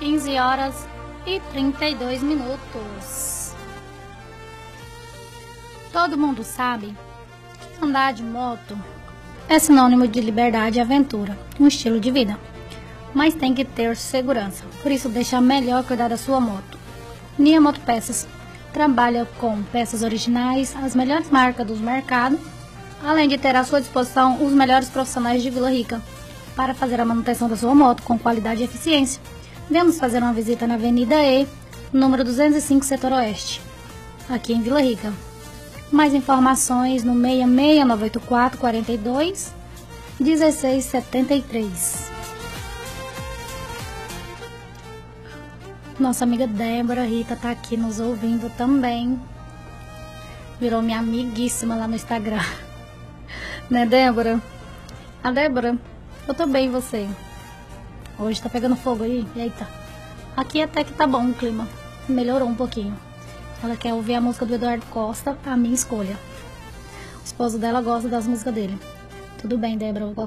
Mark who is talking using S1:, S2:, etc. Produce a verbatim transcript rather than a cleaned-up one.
S1: quinze horas e trinta e dois minutos. Todo mundo sabe que andar de moto é sinônimo de liberdade e aventura, um estilo de vida. Mas tem que ter segurança, por isso deixa melhor cuidar da sua moto. Nia Motopeças trabalha com peças originais, as melhores marcas do mercado, além de ter à sua disposição os melhores profissionais de Vila Rica para fazer a manutenção da sua moto com qualidade e eficiência. Vamos fazer uma visita na Avenida E, número duzentos e cinco, Setor Oeste, aqui em Vila Rica. Mais informações no seis seis nove oito quatro, quatro dois, um seis sete três. Nossa amiga Débora Rita tá aqui nos ouvindo também. Virou minha amiguíssima lá no Instagram. Né, Débora? A Débora, eu tô bem, e você? Hoje tá pegando fogo aí? Eita. Aqui até que tá bom o clima. Melhorou um pouquinho. Ela quer ouvir a música do Eduardo Costa, A Minha Escolha. O esposo dela gosta das músicas dele. Tudo bem, Débora.